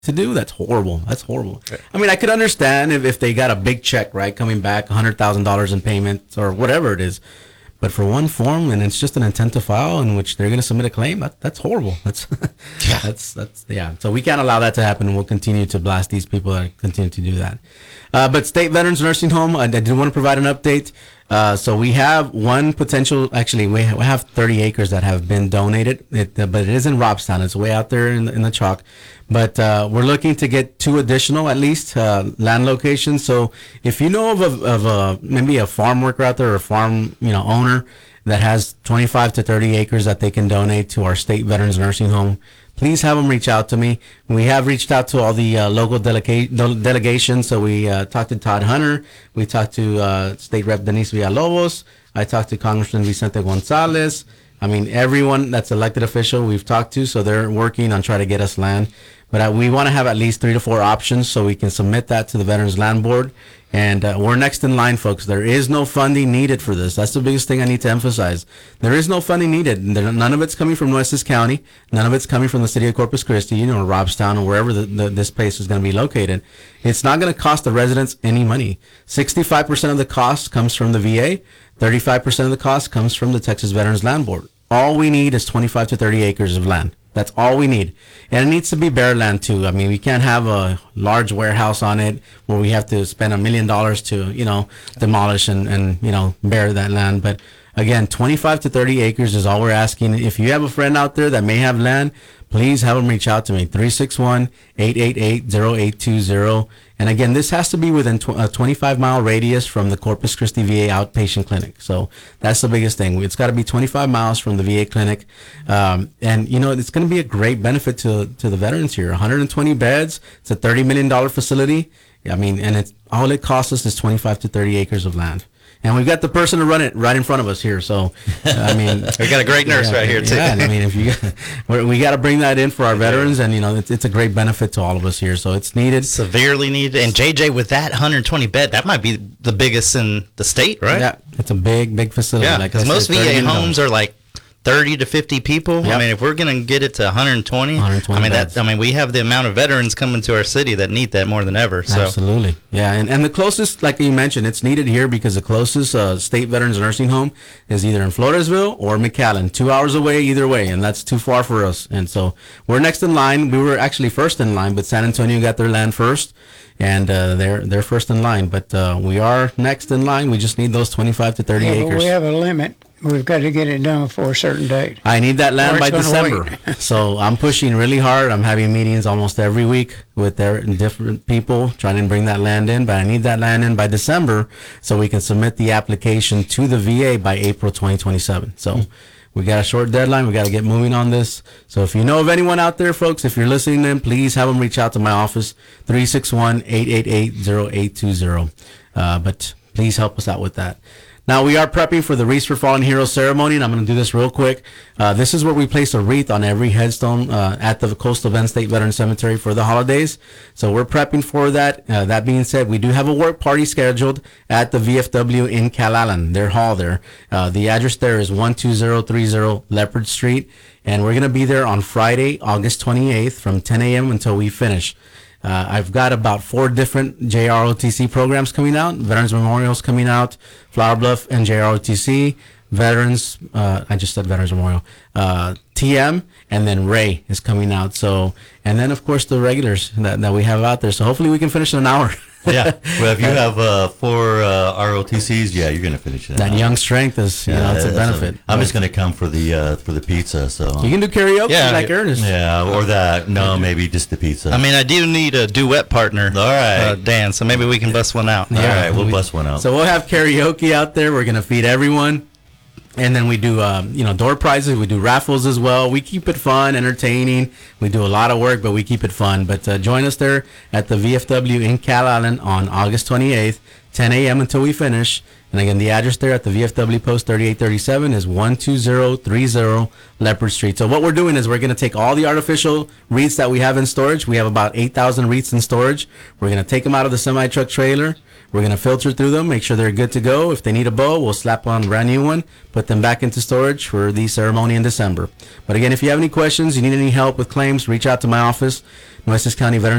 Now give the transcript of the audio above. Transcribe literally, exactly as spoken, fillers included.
to do. That's horrible. That's horrible. I mean, I could understand if, if they got a big check, right, coming back, one hundred thousand dollars in payments or whatever it is. But for one form, and it's just an intent to file in which they're going to submit a claim, that, that's horrible. That's, yeah. that's, that's, yeah. So we can't allow that to happen, and we'll continue to blast these people that continue to do that. Uh, but State Veterans Nursing Home, I, I did want to provide an update. Uh, so we have one potential, actually, we, ha- we have thirty acres that have been donated, it, uh, but it is in Robstown. It's way out there in the, in the chalk. But uh, we're looking to get two additional, at least, uh, land locations. So if you know of a, of a maybe a farm worker out there or a farm, you know, owner that has twenty-five to thirty acres that they can donate to our State Veterans Nursing Home, please have them reach out to me. We have reached out to all the uh, local delega- de- delegations. So we uh, talked to Todd Hunter. We talked to uh, State Rep Denise Villalobos. I talked to Congressman Vicente Gonzalez. I mean, everyone that's elected official we've talked to, so they're working on trying to get us land. But uh, we want to have at least three to four options so we can submit that to the Veterans Land Board. And uh, we're next in line, folks. There is no funding needed for this. That's the biggest thing I need to emphasize. There is no funding needed. There, none of it's coming from Nueces County. None of it's coming from the city of Corpus Christi, you know, or Robstown, or wherever the, the, this place is going to be located. It's not going to cost the residents any money. sixty-five percent of the cost comes from the V A. thirty-five percent of the cost comes from the Texas Veterans Land Board. All we need is twenty-five to thirty acres of land. That's all we need. And it needs to be bare land too. I mean, we can't have a large warehouse on it where we have to spend a million dollars to, you know, demolish and, and, you know, bare that land. But again, twenty-five to thirty acres is all we're asking. If you have a friend out there that may have land, please have them reach out to me. three six one, eight eight eight, zero eight two zero. And again, this has to be within tw- a twenty-five mile radius from the Corpus Christi V A outpatient clinic. So that's the biggest thing. It's got to be twenty-five miles from the V A clinic. Um, and, you know, it's going to be a great benefit to, to the veterans here. one hundred twenty beds. It's a thirty million dollars facility. I mean, and it's all it costs us is twenty-five to thirty acres of land. And we've got the person to run it right in front of us here. So, I mean, we got a great nurse yeah, right here too. Yeah, I mean, if you we we got to bring that in for our veterans, and you know, it's, it's a great benefit to all of us here. So it's needed, severely needed. And J J, with that one hundred twenty bed, that might be the biggest in the state, right? Yeah, it's a big, big facility. Yeah, like because most V A homes are like thirty to fifty people. Yep. I mean, if we're gonna get it to one hundred twenty, one hundred twenty I mean beds. that. I mean, we have the amount of veterans coming to our city that need that more than ever. So. Absolutely, yeah. And and the closest, like you mentioned, it's needed here because the closest uh, state veterans nursing home is either in Floresville or McAllen, two hours away either way, and that's too far for us. And so we're next in line. We were actually first in line, but San Antonio got their land first, and uh, they're they're first in line. But uh, we are next in line. We just need those twenty-five to thirty yeah, acres. But we have a limit. We've got to get it done before a certain date. I need that land by December. So I'm pushing really hard. I'm having meetings almost every week with their different people trying to bring that land in. But I need that land in by December so we can submit the application to the V A by April twenty twenty-seven. So mm-hmm. we got a short deadline. We got to get moving on this. So if you know of anyone out there, folks, if you're listening in, please have them reach out to my office, three six one, eight eight eight, zero eight two zero. Uh, but please help us out with that. Now, we are prepping for the Wreaths for Fallen Heroes ceremony, and I'm going to do this real quick. Uh, this is where we place a wreath on every headstone uh, at the Coastal Bend State Veteran Cemetery for the holidays. So we're prepping for that. Uh, that being said, we do have a work party scheduled at the V F W in Calallen, their hall there. Uh, the address there is one two zero three zero Leopard Street, and we're going to be there on Friday, August twenty-eighth from ten a.m. until we finish. Uh, I've got about four different J R O T C programs coming out, Veterans Memorials coming out, Flower Bluff and J R O T C, Veterans, uh, I just said Veterans Memorial, uh, T M, and then Ray is coming out. So, and then of course the regulars that, that we have out there. So hopefully we can finish in an hour. Yeah. Well, if you have uh, four uh, R O T Cs, yeah, you're going to finish it. That young strength is, you yeah, know, it's a benefit. A, I'm just going to come for the uh, for the pizza. So you can do karaoke yeah, like Ernest. Yeah, or that. No, maybe just the pizza. I mean, I do need a duet partner. All right, uh, Dan. So maybe we can bust one out. Yeah, all right, we'll we, bust one out. So we'll have karaoke out there. We're going to feed everyone. And then we do, um, you know, door prizes. We do raffles as well. We keep it fun, entertaining. We do a lot of work, but we keep it fun. But uh, join us there at the V F W in Calallen on August twenty-eighth, ten a.m. until we finish. And again, the address there at the V F W Post thirty-eight thirty-seven is one two zero three zero Leopard Street. So what we're doing is we're going to take all the artificial wreaths that we have in storage. We have about eight thousand wreaths in storage. We're going to take them out of the semi-truck trailer. We're going to filter through them, make sure they're good to go. If they need a bow, we'll slap on a brand new one, put them back into storage for the ceremony in December. But again, if you have any questions, you need any help with claims, reach out to my office, Nueces County Veterans